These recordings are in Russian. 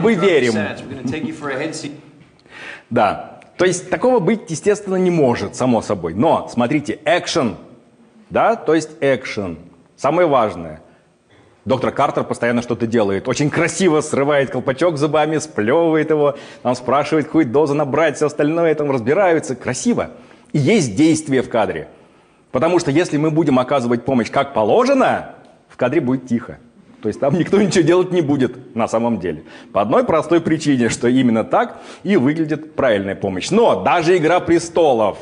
Мы верим. Да. То есть такого быть, естественно, не может, само собой. Но, смотрите, экшен. Да, то есть экшен. Самое важное. Доктор Картер постоянно что-то делает. Очень красиво срывает колпачок зубами, сплевывает его, там спрашивает, какую дозу набрать, все остальное, там разбираются. Красиво. И есть действие в кадре. Потому что если мы будем оказывать помощь как положено, в кадре будет тихо. То есть там никто ничего делать не будет на самом деле. По одной простой причине, что именно так и выглядит правильная помощь. Но даже «Игра престолов»,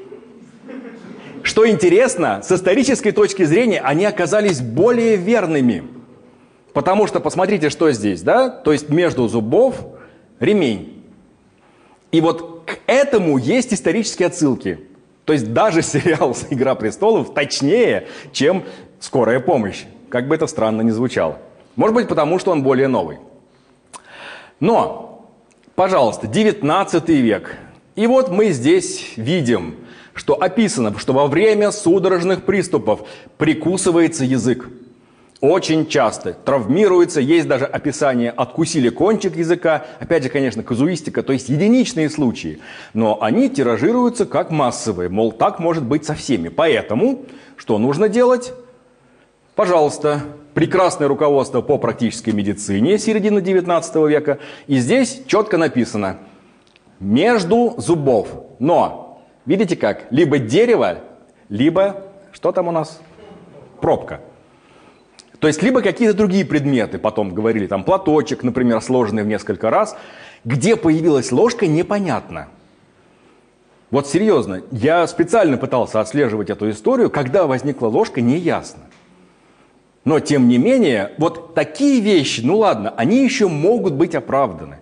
что интересно, с исторической точки зрения они оказались более верными. Потому что посмотрите, что здесь, да? То есть между зубов ремень. И вот к этому есть исторические отсылки. То есть даже сериал «Игра престолов» точнее, чем «Скорая помощь». Как бы это странно ни звучало. Может быть, потому что он более новый. Но, пожалуйста, 19 век. И вот мы здесь видим, что описано, что во время судорожных приступов прикусывается язык. Очень часто травмируется, есть даже описание «откусили кончик языка». Опять же, конечно, казуистика, то есть единичные случаи. Но они тиражируются как массовые, мол, так может быть со всеми. Поэтому что нужно делать? Пожалуйста, прекрасное руководство по практической медицине середины 19 века. И здесь четко написано «между зубов». Но... Видите как? Либо дерево, либо, что там у нас? Пробка. То есть, либо какие-то другие предметы, потом говорили, там платочек, например, сложенный в несколько раз. Где появилась ложка, непонятно. Вот серьезно, я специально пытался отслеживать эту историю, когда возникла ложка, неясно. Но, тем не менее, вот такие вещи, ну ладно, они еще могут быть оправданы.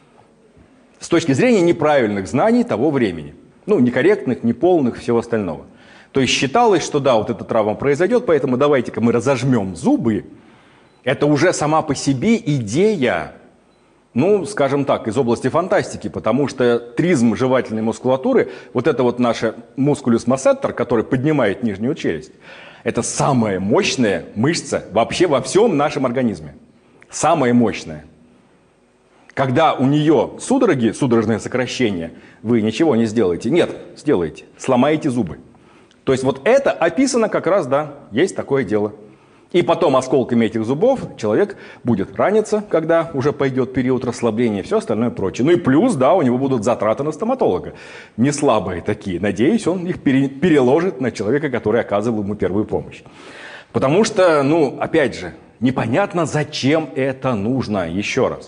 С точки зрения неправильных знаний того времени. Ну, некорректных, неполных, всего остального. То есть считалось, что да, вот эта травма произойдет, поэтому давайте-ка мы разожмем зубы. Это уже сама по себе идея, ну, скажем так, из области фантастики, потому что тризм жевательной мускулатуры, вот это вот наша мускулюс массеттер, который поднимает нижнюю челюсть, это самая мощная мышца вообще во всем нашем организме. Самая мощная. Когда у нее судороги, судорожное сокращение, вы ничего не сделаете. Нет, сделаете. Сломаете зубы. То есть вот это описано как раз, да, есть такое дело. И потом осколками этих зубов человек будет раниться, когда уже пойдет период расслабления и все остальное прочее. Ну и плюс, да, у него будут затраты на стоматолога. Не слабые такие. Надеюсь, он их переложит на человека, который оказывал ему первую помощь. Потому что, ну, опять же, непонятно, зачем это нужно. Еще раз.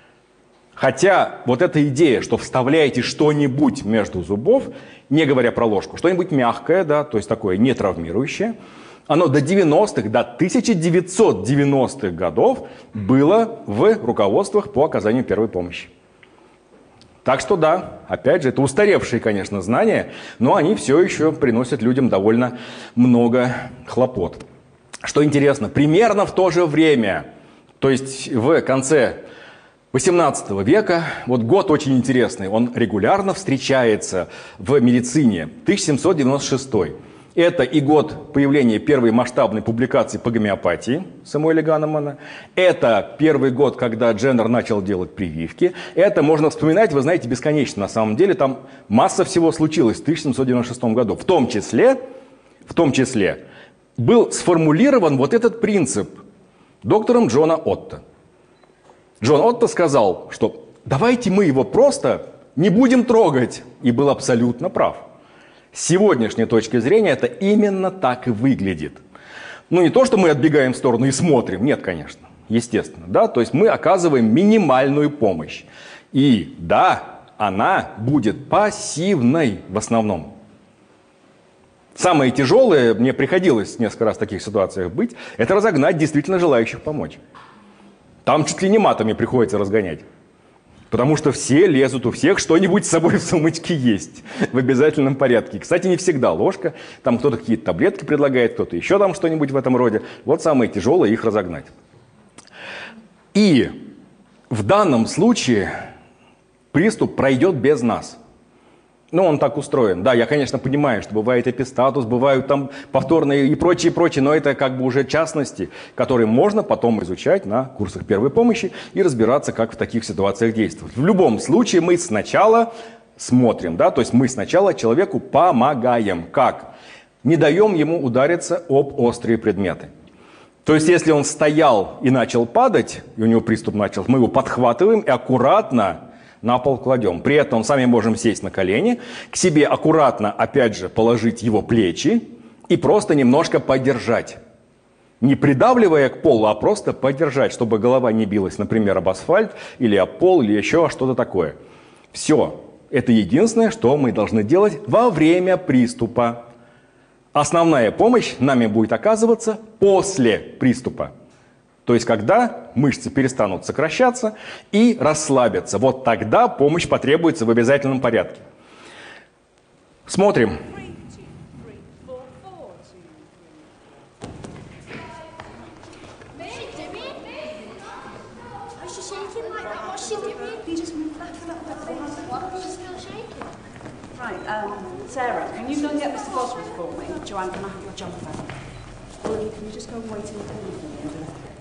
Хотя вот эта идея, что вставляете что-нибудь между зубов, не говоря про ложку, что-нибудь мягкое, да, то есть такое не травмирующее, оно до 90-х, до 1990-х годов было в руководствах по оказанию первой помощи. Так что да, опять же, это устаревшие, конечно, знания, но они все еще приносят людям довольно много хлопот. Что интересно, примерно в то же время, то есть в конце 18 века, вот год очень интересный, он регулярно встречается в медицине, 1796. Это и год появления первой масштабной публикации по гомеопатии Самуэля Ганемана. Это первый год, когда Дженнер начал делать прививки. Это можно вспоминать, вы знаете, бесконечно. На самом деле там масса всего случилось в 1796 году. В том числе был сформулирован вот этот принцип доктором Джона Отто. Джон Отто сказал, что давайте мы его просто не будем трогать. И был абсолютно прав. С сегодняшней точки зрения это именно так и выглядит. Ну не то, что мы отбегаем в сторону и смотрим. Нет, конечно. Естественно. Да? То есть мы оказываем минимальную помощь. И да, она будет пассивной в основном. Самое тяжелое, мне приходилось несколько раз в таких ситуациях быть, это разогнать действительно желающих помочь. Там чуть ли не матами приходится разгонять. Потому что все лезут, у всех что-нибудь с собой в сумочке есть. В обязательном порядке. Кстати, не всегда ложка. Там кто-то какие-то таблетки предлагает, кто-то еще там что-нибудь в этом роде. Вот самое тяжелое их разогнать. И в данном случае приступ пройдет без нас. Ну, он так устроен. Да, я, конечно, понимаю, что бывает эпистатус, бывают там повторные и прочее, но это как бы уже частности, которые можно потом изучать на курсах первой помощи и разбираться, как в таких ситуациях действовать. В любом случае мы сначала смотрим, да, то есть мы сначала человеку помогаем. Как? Не даем ему удариться об острые предметы. То есть если он стоял и начал падать, и у него приступ начался, мы его подхватываем и аккуратно на пол кладем. При этом сами можем сесть на колени, к себе аккуратно, опять же, положить его плечи и просто немножко подержать. Не придавливая к полу, а просто подержать, чтобы голова не билась, например, об асфальт или об пол, или еще что-то такое. Все. Это единственное, что мы должны делать во время приступа. Основная помощь нами будет оказываться после приступа. То есть, когда мышцы перестанут сокращаться и расслабятся. Вот тогда помощь потребуется в обязательном порядке. Смотрим. Sarah, can you go and get Mr. Bosworth for me? Joanne, can I have your jumper? Or can you just go and wait in the corner for me?